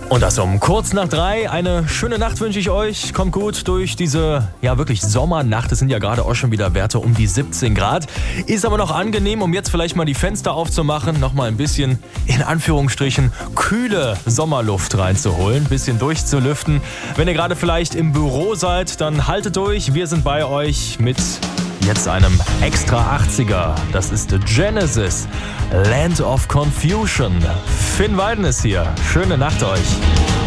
Und das um kurz nach 3. Eine schöne Nacht wünsche ich euch. Kommt gut durch diese, ja wirklich Sommernacht. Es sind ja gerade auch schon wieder Werte um die 17 Grad. Ist aber noch angenehm, um jetzt vielleicht mal die Fenster aufzumachen. Nochmal ein bisschen, in Anführungsstrichen, kühle Sommerluft reinzuholen. Ein bisschen durchzulüften. Wenn ihr gerade vielleicht im Büro seid, dann haltet durch. Wir sind bei euch mit jetzt einem extra 80er. Das ist Genesis, Land of Confusion. Finn Weiden ist hier. Schöne Nacht euch.